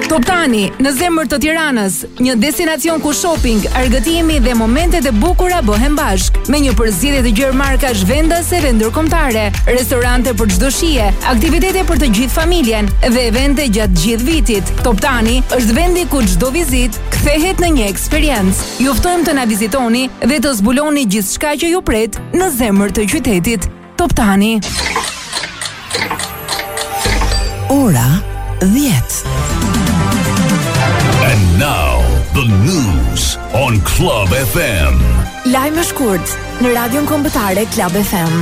Toptani, në zemër të Tiranës, një destinacion ku shopping, argëtimi dhe momentet e bukura bëhen bashk, me një përzierje të gjerë markash vendase dhe ndërkombëtare, restorante për çdo shije, aktivitete për të gjithë familjen dhe evente gjatë gjithë vitit. Toptani është vendi ku çdo vizitë kthehet në një eksperiencë. Ju ftojmë të na vizitoni dhe të zbuloni gjithçka që ju pret në zemër të qytetit. Toptani. Ora 10. And now, the news on Club FM. Lajme shkurt në Radion Kombëtare Club FM.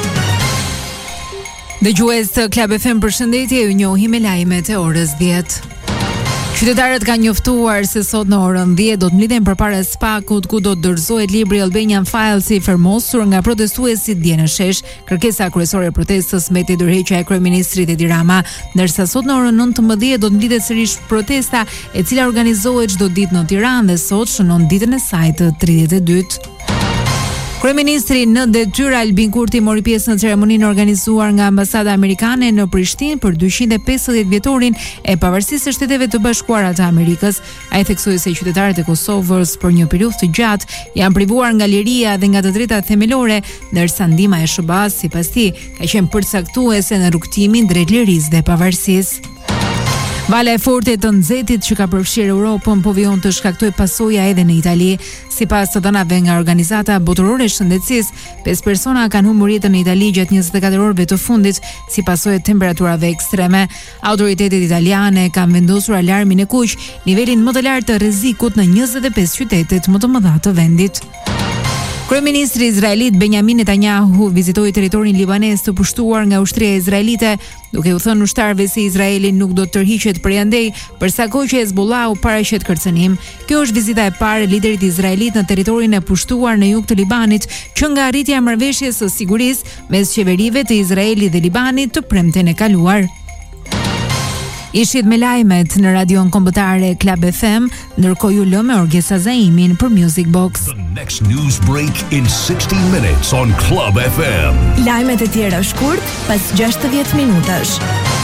Dëgjues të Club FM, përshëndetje, ju njohim me lajmet e orës 10. Qytetarët kanë njoftuar se sot në orën 10 do të mlidhen përpara SPAK-ut ku do të dorëzohet libri Albanian Files i fermosur nga protestuesit dje në shesh. Kërkesa kryesore e protestës mbeti ndërheqja e kryeministrit Edi Rama, ndërsa sot në orën 19 do të mlidhet sërish protesta e cila organizohet çdo ditë në Tiranë dhe sot shënon ditën e saj të 32. Kryeministri në detyrë Albin Kurti mori pjesë në ceremoninë organizuar nga Ambasada Amerikane në Prishtinë për 250 vjetorin e pavarësisë së Shteteve të Bashkuara të Amerikës. Ai theksoi se qytetarët e Kosovës për një periudhë të gjatë janë privuar nga liria dhe nga të drejtat themelore, ndërsa ndihma e SBA-s sipas tij ka qenë përcaktuese në rrugtimin drejt lirisë dhe pavarësisë. Vala e forte të nxehtit që ka përfshirë Europën po vijon të shkaktojë pasoja edhe në Itali. Sipas të dhënave nga organizata botërore e shëndetësisë, 5 persona kanë humbur jetën në Itali gjatë 24 orëve të fundit si pasojë të temperaturave ekstreme. Autoritetet italiane kanë vendosur alarmin e kuq, nivelin më të lartë të rrezikut në 25 qytetet më të mëdha të vendit. Kryeministri izraelit Benjamin Netanyahu vizitoi territorin libanez të pushtuar nga ushtria izraelite, duke u thënë ushtarëve se Izraeli nuk do të tërhiqet prej andej përsa kohë që Hezbollahu paraqet kërcënim. Kjo është vizita e parë e liderit izraelit në territorin e pushtuar në jug të Libanit, që nga arritja e marrëveshjes së sigurisë mes qeverive të Izraelit dhe Libanit të premten e kaluar. Ishit me lajmet në Radion Kombëtare Club FM, ndërkohë ju lë me Orgesa Zaimin për Music Box. The next news break in 60 minutes on Club FM. Lajmet e tjera shkurt pas 60 minutash.